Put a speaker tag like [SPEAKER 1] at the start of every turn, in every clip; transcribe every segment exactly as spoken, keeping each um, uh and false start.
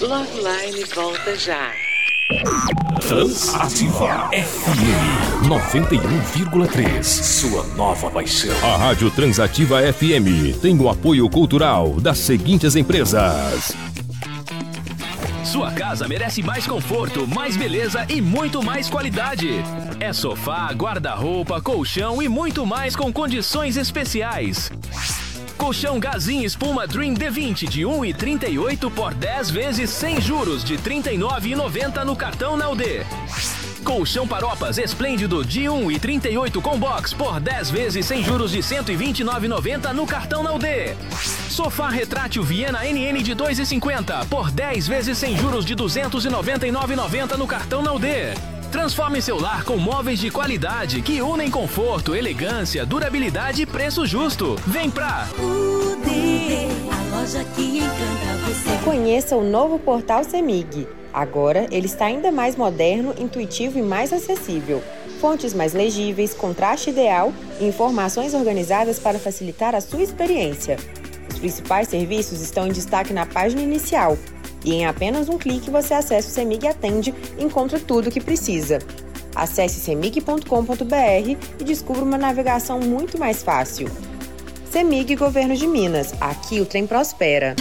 [SPEAKER 1] Loveline volta já.
[SPEAKER 2] Transativa F M noventa e um vírgula três. Sua nova paixão. A Rádio Transativa F M tem o apoio cultural das seguintes empresas.
[SPEAKER 3] Sua casa merece mais conforto, mais beleza e muito mais qualidade. É sofá, guarda-roupa, colchão e muito mais com condições especiais. Colchão Gazin Espuma Dream D vinte de um e trinta e oito por dez vezes sem juros de trinta e nove e noventa no cartão Naldê. Colchão Paropas Esplêndido de um e trinta e oito com box por dez vezes sem juros de cento e vinte e nove e noventa no cartão Naldê. Sofá retrátil Viena N N de dois e cinquenta por dez vezes sem juros de duzentos e noventa e nove e noventa no cartão Naldê. Transforme seu lar com móveis de qualidade que unem conforto, elegância, durabilidade e preço justo. Vem pra
[SPEAKER 4] U D, a loja que encanta você.
[SPEAKER 5] Conheça o novo portal CEMIG. Agora ele está ainda mais moderno, intuitivo e mais acessível. Fontes mais legíveis, contraste ideal e informações organizadas para facilitar a sua experiência. Os principais serviços estão em destaque na página inicial. E em apenas um clique você acessa o CEMIG Atende e encontra tudo o que precisa. Acesse cemig ponto com ponto b r e descubra uma navegação muito mais fácil. CEMIG Governo de Minas. Aqui o trem prospera.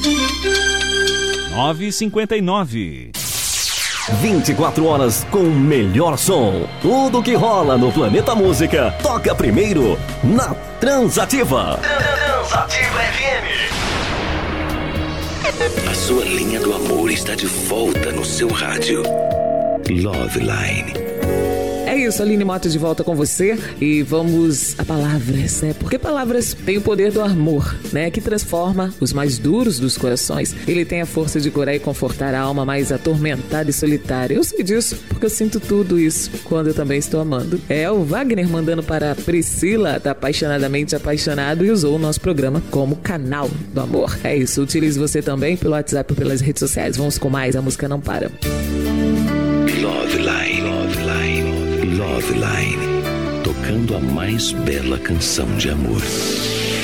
[SPEAKER 6] nove e cinquenta e nove.
[SPEAKER 7] vinte e quatro horas com o melhor som. Tudo que rola no Planeta Música toca primeiro na Transativa.
[SPEAKER 2] Transativa F M.
[SPEAKER 8] A sua linha do amor está de volta no seu rádio. Loveline.
[SPEAKER 9] É isso, Aline Mota de volta com você e vamos a palavras, né? Porque palavras têm o poder do amor, né? Que transforma os mais duros dos corações. Ele tem a força de curar e confortar a alma mais atormentada e solitária. Eu sei disso porque eu sinto tudo isso quando eu também estou amando. É o Wagner mandando para a Priscila, tá apaixonadamente apaixonado, e usou o nosso programa como canal do amor. É isso, utilize você também pelo WhatsApp ou pelas redes sociais. Vamos com mais, a música não para.
[SPEAKER 8] Loveline, Loveline, Loveline, tocando a mais bela canção de amor.